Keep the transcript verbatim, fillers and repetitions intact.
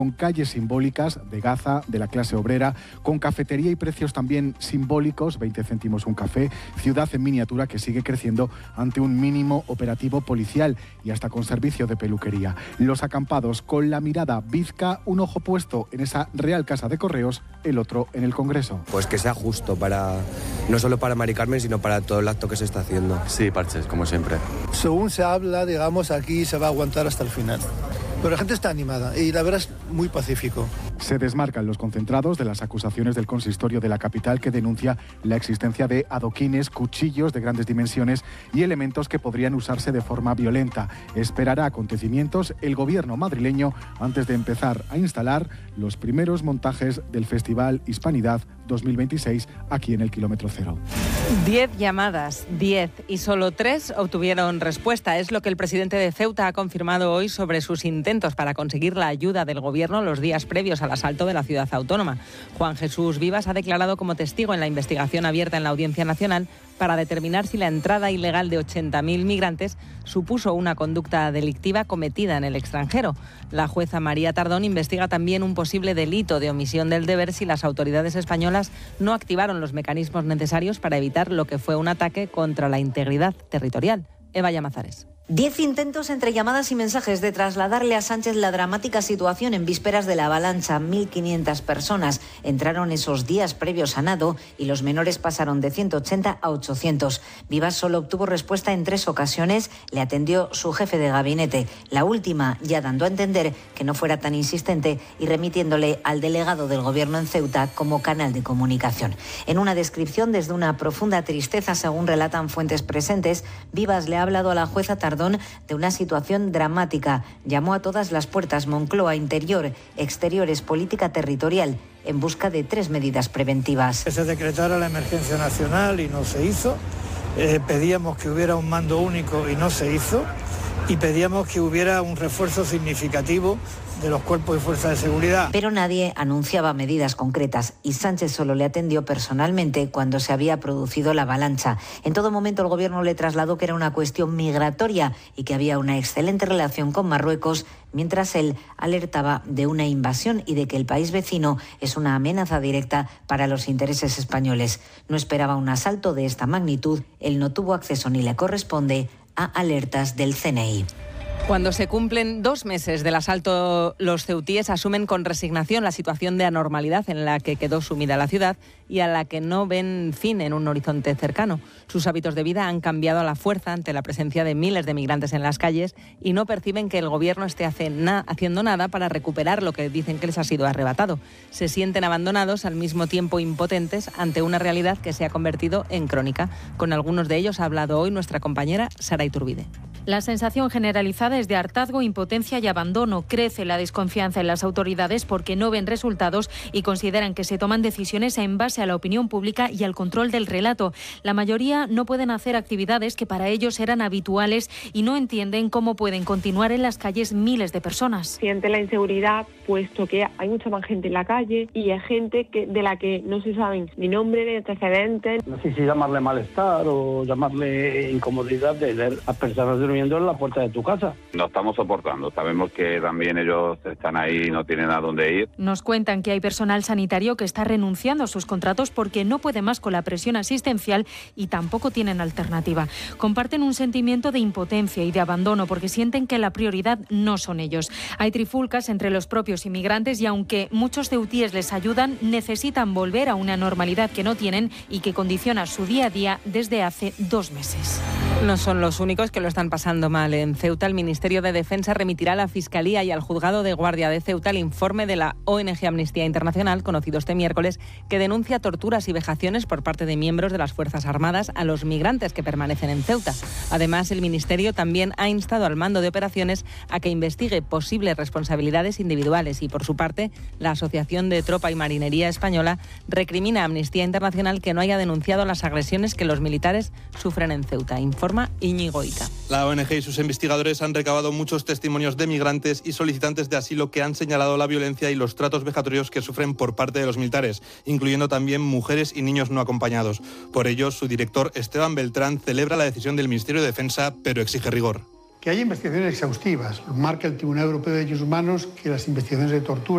con calles simbólicas de Gaza, de la clase obrera, con cafetería y precios también simbólicos, veinte céntimos un café, ciudad en miniatura que sigue creciendo ante un mínimo operativo policial y hasta con servicio de peluquería. Los acampados con la mirada bizca, un ojo puesto en esa Real Casa de Correos, el otro en el Congreso. Pues que sea justo, para no solo para Mari Carmen, sino para todo el acto que se está haciendo. Sí, parches, como siempre. Según se habla, digamos, aquí se va a aguantar hasta el final. Pero la gente está animada y la verdad es muy pacífico. Se desmarcan los concentrados de las acusaciones del consistorio de la capital que denuncia la existencia de adoquines, cuchillos de grandes dimensiones y elementos que podrían usarse de forma violenta. Esperará acontecimientos el gobierno madrileño antes de empezar a instalar los primeros montajes del Festival Hispanidad dos mil veintiséis aquí en el kilómetro cero. Diez llamadas, diez, y solo tres obtuvieron respuesta. Es lo que el presidente de Ceuta ha confirmado hoy sobre sus intentos para conseguir la ayuda del gobierno los días previos al asalto de la ciudad autónoma. Juan Jesús Vivas ha declarado como testigo en la investigación abierta en la Audiencia Nacional para determinar si la entrada ilegal de ochenta mil migrantes supuso una conducta delictiva cometida en el extranjero. La jueza María Tardón investiga también un posible delito de omisión del deber si las autoridades españolas no activaron los mecanismos necesarios para evitar lo que fue un ataque contra la integridad territorial. Eva Llamazares. Diez intentos entre llamadas y mensajes de trasladarle a Sánchez la dramática situación en vísperas de la avalancha. mil quinientas personas entraron esos días previos a nado y los menores pasaron de ciento ochenta a ochocientos. Vivas solo obtuvo respuesta en tres ocasiones, le atendió su jefe de gabinete. La última ya dando a entender que no fuera tan insistente y remitiéndole al delegado del gobierno en Ceuta como canal de comunicación. En una descripción desde una profunda tristeza, según relatan fuentes presentes, Vivas le ha hablado a la jueza Tardón de una situación dramática. Llamó a todas las puertas, Moncloa, Interior, Exteriores, Política Territorial, en busca de tres medidas preventivas. Que se decretara la emergencia nacional y no se hizo. Eh, pedíamos que hubiera un mando único y no se hizo. Y pedíamos que hubiera un refuerzo significativo de los cuerpos y fuerzas de seguridad. Pero nadie anunciaba medidas concretas y Sánchez solo le atendió personalmente cuando se había producido la avalancha. En todo momento el gobierno le trasladó que era una cuestión migratoria y que había una excelente relación con Marruecos, mientras él alertaba de una invasión y de que el país vecino es una amenaza directa para los intereses españoles. No esperaba un asalto de esta magnitud, él no tuvo acceso ni le corresponde a alertas del C N I. Cuando se cumplen dos meses del asalto, los ceutíes asumen con resignación la situación de anormalidad en la que quedó sumida la ciudad y a la que no ven fin en un horizonte cercano. Sus hábitos de vida han cambiado a la fuerza ante la presencia de miles de migrantes en las calles y no perciben que el gobierno esté hace na- haciendo nada para recuperar lo que dicen que les ha sido arrebatado. Se sienten abandonados, al mismo tiempo impotentes, ante una realidad que se ha convertido en crónica. Con algunos de ellos ha hablado hoy nuestra compañera Sara Iturbide. La sensación generalizada es de hartazgo, impotencia y abandono. Crece la desconfianza en las autoridades porque no ven resultados y consideran que se toman decisiones en base a la opinión pública y al control del relato. La mayoría no pueden hacer actividades que para ellos eran habituales y no entienden cómo pueden continuar en las calles miles de personas. Siente la inseguridad puesto que hay mucha más gente en la calle y hay gente que, de la que no se saben ni nombre ni antecedentes. No sé si llamarle malestar o llamarle incomodidad de ver a personas durmiendo en la puerta de tu casa. No estamos soportando, sabemos que también ellos están ahí y no tienen a dónde ir. Nos cuentan que hay personal sanitario que está renunciando a sus contratos porque no puede más con la presión asistencial y tampoco tienen alternativa. Comparten un sentimiento de impotencia y de abandono porque sienten que la prioridad no son ellos. Hay trifulcas entre los propios inmigrantes y aunque muchos ceutíes les ayudan, necesitan volver a una normalidad que no tienen y que condiciona su día a día desde hace dos meses. No son los únicos que lo están pasando mal. En Ceuta, el Ministerio de Defensa remitirá a la Fiscalía y al Juzgado de Guardia de Ceuta el informe de la O N G Amnistía Internacional, conocido este miércoles, que denuncia torturas y vejaciones por parte de miembros de las Fuerzas Armadas a los migrantes que permanecen en Ceuta. Además, el Ministerio también ha instado al mando de operaciones a que investigue posibles responsabilidades individuales y, por su parte, la Asociación de Tropa y Marinería Española recrimina a Amnistía Internacional que no haya denunciado las agresiones que los militares sufren en Ceuta. Informa Íñigo Ita. La O N G y sus investigadores han recabado muchos testimonios de migrantes y solicitantes de asilo que han señalado la violencia y los tratos vejatorios que sufren por parte de los militares, incluyendo también mujeres y niños no acompañados. Por ello, su director, Esteban Beltrán, celebra la decisión del Ministerio de Defensa, pero exige rigor. Que haya investigaciones exhaustivas. Marca el Tribunal Europeo de Derechos Humanos que las investigaciones de tortura